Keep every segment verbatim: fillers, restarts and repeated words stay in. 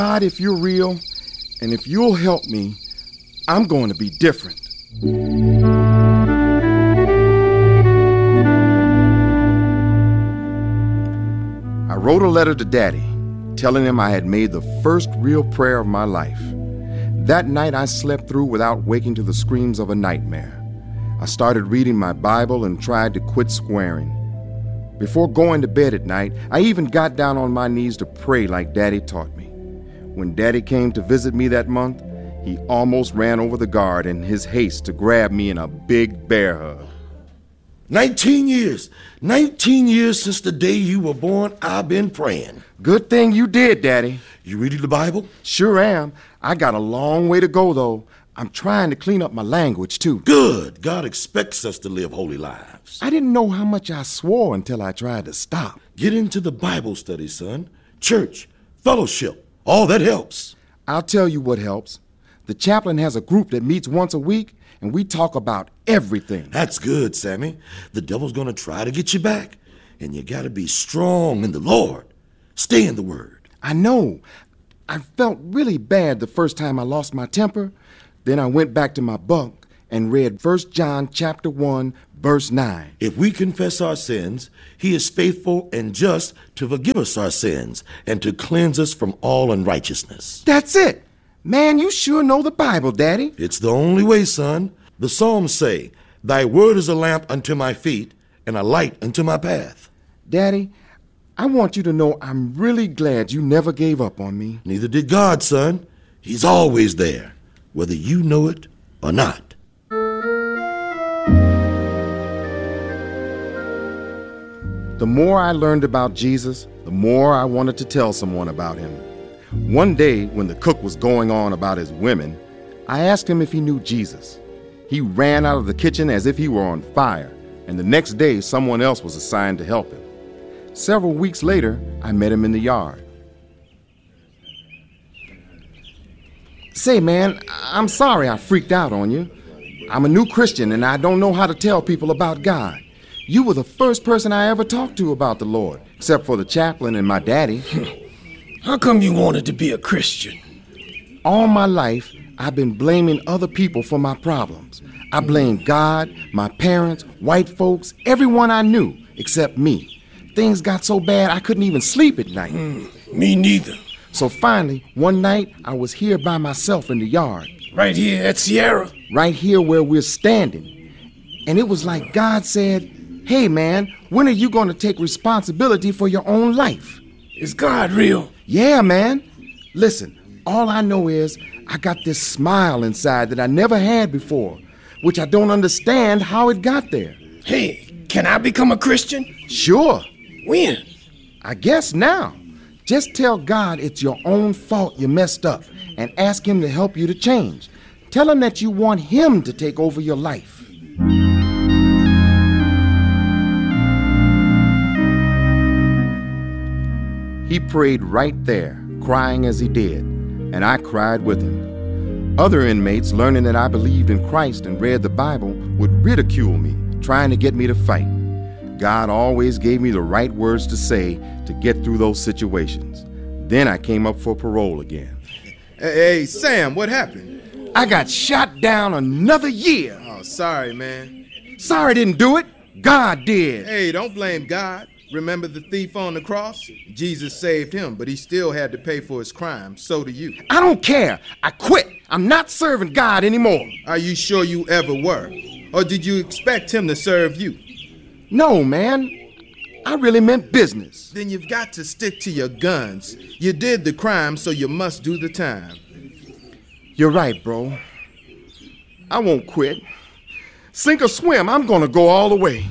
God, if you're real, and if you'll help me, I'm going to be different. I wrote a letter to Daddy, telling him I had made the first real prayer of my life. That night I slept through without waking to the screams of a nightmare. I started reading my Bible and tried to quit swearing. Before going to bed at night, I even got down on my knees to pray like Daddy taught me. When Daddy came to visit me that month, he almost ran over the guard in his haste to grab me in a big bear hug. Nineteen years. Nineteen years since the day you were born, I've been praying. Good thing you did, Daddy. You reading the Bible? Sure am. I got a long way to go, though. I'm trying to clean up my language, too. Good. God expects us to live holy lives. I didn't know how much I swore until I tried to stop. Get into the Bible study, son. Church, fellowship, all that helps. I'll tell you what helps. The chaplain has a group that meets once a week, and we talk about everything. That's good, Sammy. The devil's gonna try to get you back, and you gotta be strong in the Lord. Stay in the Word. I know. I felt really bad the first time I lost my temper. Then I went back to my bunk and read First John chapter one, verse nine. If we confess our sins, he is faithful and just to forgive us our sins and to cleanse us from all unrighteousness. That's it. Man, you sure know the Bible, Daddy. It's the only way, son. The Psalms say, thy word is a lamp unto my feet and a light unto my path. Daddy, I want you to know I'm really glad you never gave up on me. Neither did God, son. He's always there, whether you know it or not. The more I learned about Jesus, the more I wanted to tell someone about him. One day, when the cook was going on about his women, I asked him if he knew Jesus. He ran out of the kitchen as if he were on fire, and the next day someone else was assigned to help him. Several weeks later, I met him in the yard. Say, man, I'm sorry I freaked out on you. I'm a new Christian, and I don't know how to tell people about God. You were the first person I ever talked to about the Lord, except for the chaplain and my daddy. How come you wanted to be a Christian? All my life, I've been blaming other people for my problems. I blamed God, my parents, white folks, everyone I knew, except me. Things got so bad I couldn't even sleep at night. Mm, me neither. So finally, one night, I was here by myself in the yard. Right here at Sierra? Right here where we're standing. And it was like God said, hey man, when are you going to take responsibility for your own life? Is God real? Yeah, man. Listen, all I know is I got this smile inside that I never had before, which I don't understand how it got there. Hey, can I become a Christian? Sure. When? I guess now. Just tell God it's your own fault you messed up and ask him to help you to change. Tell him that you want him to take over your life. He prayed right there, crying as he did, and I cried with him. Other inmates, learning that I believed in Christ and read the Bible, would ridicule me, trying to get me to fight. God always gave me the right words to say to get through those situations. Then I came up for parole again. Hey, hey, Sam, what happened? I got shot down another year. Oh, sorry, man. Sorry didn't do it. God did. Hey, don't blame God. Remember the thief on the cross? Jesus saved him, but he still had to pay for his crime. So do you. I don't care. I quit. I'm not serving God anymore. Are you sure you ever were? Or did you expect him to serve you? No, man. I really meant business. Then you've got to stick to your guns. You did the crime, so you must do the time. You're right, bro. I won't quit. Sink or swim, I'm gonna go all the way.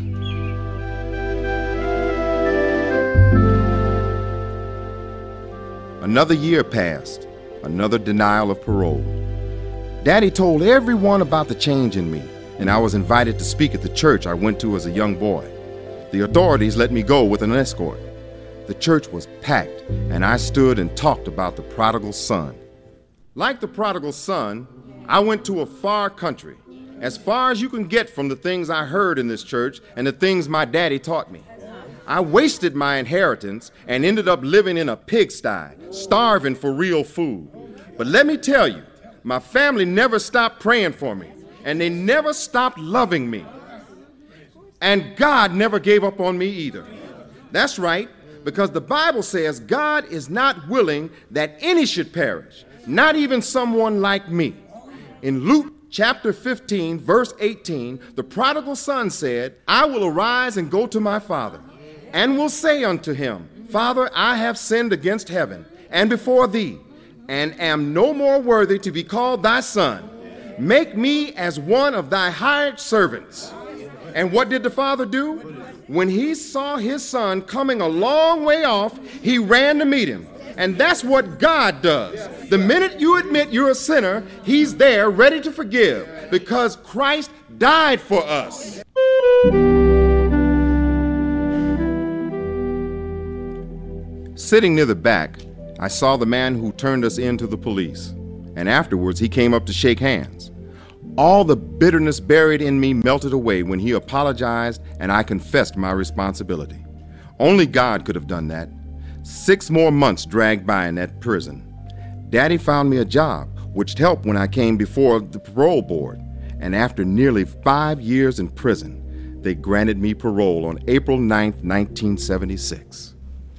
Another year passed. Another denial of parole. Daddy told everyone about the change in me, and I was invited to speak at the church I went to as a young boy. The authorities let me go with an escort. The church was packed, and I stood and talked about the prodigal son. Like the prodigal son, I went to a far country, as far as you can get from the things I heard in this church and the things my daddy taught me. I wasted my inheritance and ended up living in a pigsty, starving for real food. But let me tell you, my family never stopped praying for me, and they never stopped loving me. And God never gave up on me either. That's right, because the Bible says God is not willing that any should perish, not even someone like me. In Luke chapter fifteen, verse eighteen, the prodigal son said, I will arise and go to my father, and will say unto him, Father, I have sinned against heaven and before thee, and am no more worthy to be called thy son. Make me as one of thy hired servants. And what did the father do? When he saw his son coming a long way off, he ran to meet him. And that's what God does. The minute you admit you're a sinner, he's there ready to forgive, because Christ died for us. Sitting near the back, I saw the man who turned us in to the police, and afterwards he came up to shake hands. All the bitterness buried in me melted away when he apologized and I confessed my responsibility. Only God could have done that. Six more months dragged by in that prison. Daddy found me a job, which helped when I came before the parole board, and after nearly five years in prison, they granted me parole on April ninth, nineteen seventy-six.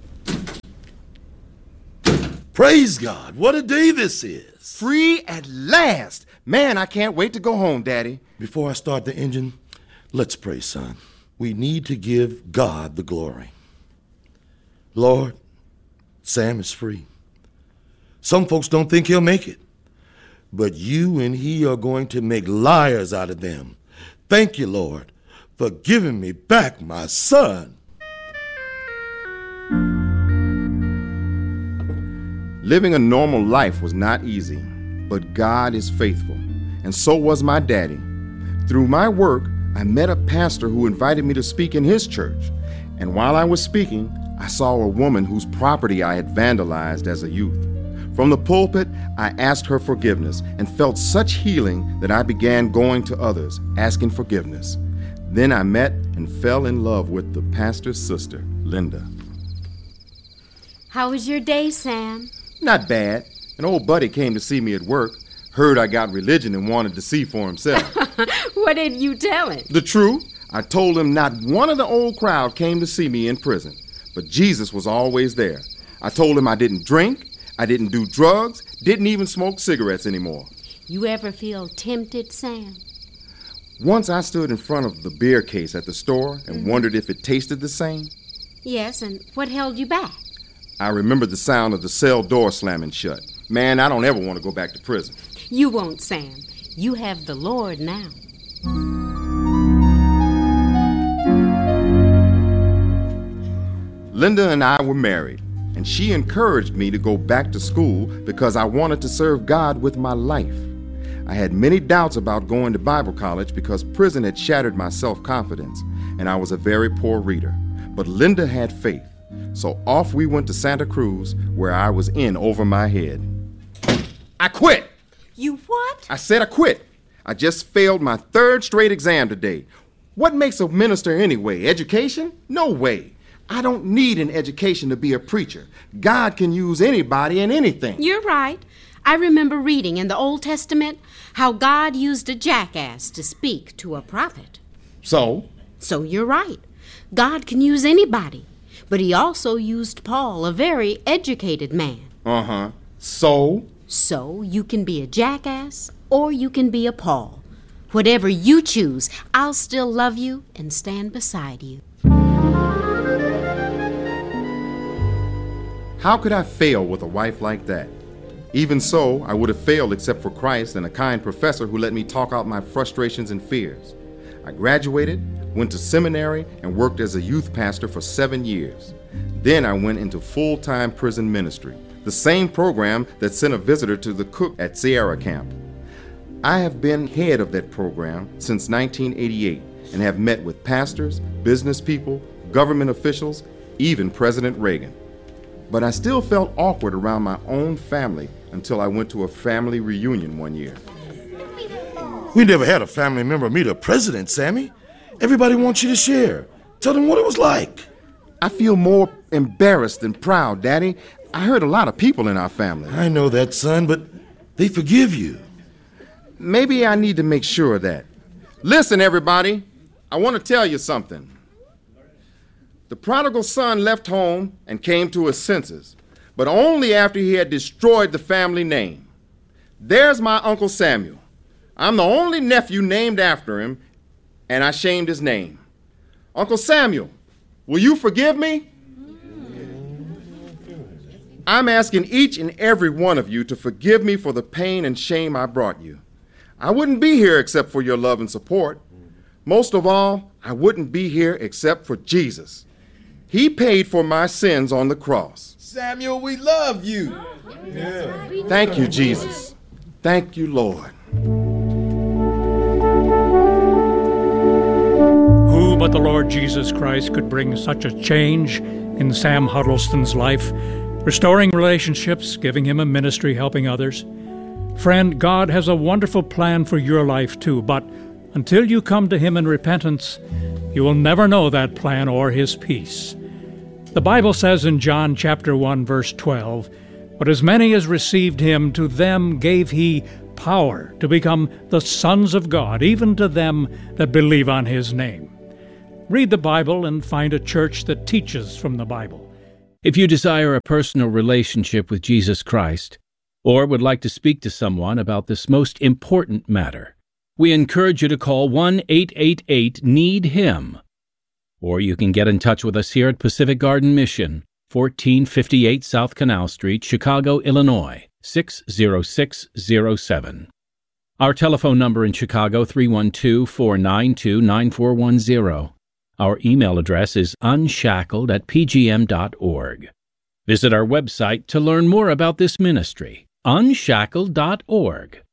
Praise God. What a day this is. Free at last. Man, I can't wait to go home, Daddy. Before I start the engine, let's pray, son. We need to give God the glory. Lord, Sam is free. Some folks don't think he'll make it, but you and he are going to make liars out of them. Thank you, Lord, for giving me back my son. Living a normal life was not easy, but God is faithful, and so was my daddy. Through my work, I met a pastor who invited me to speak in his church, and while I was speaking, I saw a woman whose property I had vandalized as a youth. From the pulpit, I asked her forgiveness and felt such healing that I began going to others, asking forgiveness. Then I met and fell in love with the pastor's sister, Linda. How was your day, Sam? Not bad. An old buddy came to see me at work, heard I got religion and wanted to see for himself. What did you tell him? The truth. I told him not one of the old crowd came to see me in prison, but Jesus was always there. I told him I didn't drink, I didn't do drugs, didn't even smoke cigarettes anymore. You ever feel tempted, Sam? Once I stood in front of the beer case at the store and Mm-hmm. wondered if it tasted the same. Yes, and what held you back? I remembered the sound of the cell door slamming shut. Man, I don't ever want to go back to prison. You won't, Sam. You have the Lord now. Linda and I were married, and she encouraged me to go back to school because I wanted to serve God with my life. I had many doubts about going to Bible college because prison had shattered my self-confidence, and I was a very poor reader. But Linda had faith, so off we went to Santa Cruz, where I was in over my head. I quit! You what? I said I quit. I just failed my third straight exam today. What makes a minister anyway? Education? No way. I don't need an education to be a preacher. God can use anybody and anything. You're right. I remember reading in the Old Testament how God used a jackass to speak to a prophet. So? So you're right. God can use anybody. But he also used Paul, a very educated man. Uh-huh. So? So you can be a jackass or you can be a Paul. Whatever you choose, I'll still love you and stand beside you. How could I fail with a wife like that? Even so, I would have failed except for Christ and a kind professor who let me talk out my frustrations and fears. I graduated, went to seminary, and worked as a youth pastor for seven years. Then I went into full-time prison ministry, the same program that sent a visitor to the cook at Sierra Camp. I have been head of that program since nineteen eighty-eight and have met with pastors, business people, government officials, even President Reagan. But I still felt awkward around my own family until I went to a family reunion one year. We never had a family member meet a president, Sammy. Everybody wants you to share. Tell them what it was like. I feel more embarrassed than proud, Daddy. I hurt a lot of people in our family. I know that, son, but they forgive you. Maybe I need to make sure of that. Listen, everybody, I want to tell you something. The prodigal son left home and came to his senses, but only after he had destroyed the family name. There's my Uncle Samuel. I'm the only nephew named after him, and I shamed his name. Uncle Samuel, will you forgive me? I'm asking each and every one of you to forgive me for the pain and shame I brought you. I wouldn't be here except for your love and support. Most of all, I wouldn't be here except for Jesus. He paid for my sins on the cross. Samuel, we love you. Yeah. Thank you, Jesus. Thank you, Lord. Who but the Lord Jesus Christ could bring such a change in Sam Huddleston's life, restoring relationships, giving him a ministry, helping others? Friend, God has a wonderful plan for your life too, but until you come to him in repentance, you will never know that plan or his peace. The Bible says in John chapter one, verse twelve, "But as many as received him, to them gave he power to become the sons of God, even to them that believe on his name." Read the Bible and find a church that teaches from the Bible. If you desire a personal relationship with Jesus Christ, or would like to speak to someone about this most important matter, we encourage you to call one eight eight eight need him. Or you can get in touch with us here at Pacific Garden Mission, fourteen fifty-eight South Canal Street, Chicago, Illinois, six zero six zero seven. Our telephone number in Chicago, three one two, four nine two, nine four one zero. Our email address is unshackled at p g m dot org. Visit our website to learn more about this ministry, unshackled dot org.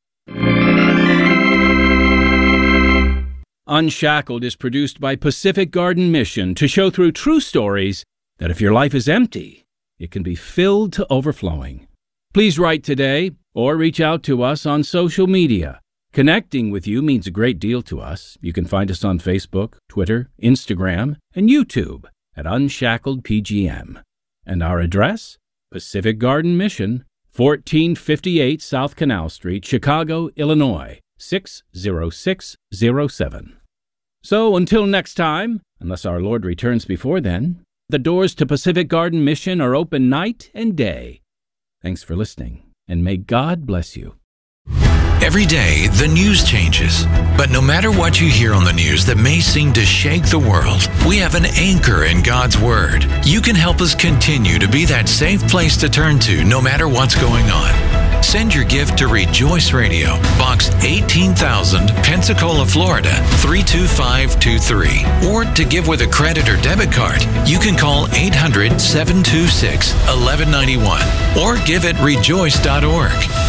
Unshackled is produced by Pacific Garden Mission to show through true stories that if your life is empty, it can be filled to overflowing. Please write today or reach out to us on social media. Connecting with you means a great deal to us. You can find us on Facebook, Twitter, Instagram, and YouTube at Unshackled P G M. And our address? Pacific Garden Mission, fourteen fifty-eight South Canal Street, Chicago, Illinois, six zero six zero seven. So until next time, unless our Lord returns before then, the doors to Pacific Garden Mission are open night and day. Thanks for listening, and may God bless you. Every day, the news changes. But no matter what you hear on the news that may seem to shake the world, we have an anchor in God's Word. You can help us continue to be that safe place to turn to no matter what's going on. Send your gift to Rejoice Radio, Box eighteen thousand, Pensacola, Florida, three two five two three. Or to give with a credit or debit card, you can call eight hundred, seven two six, one one nine one or give at rejoice dot org.